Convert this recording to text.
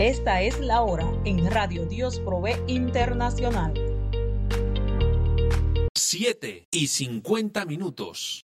Esta es la hora en Radio Dios Provee Internacional. 7:50.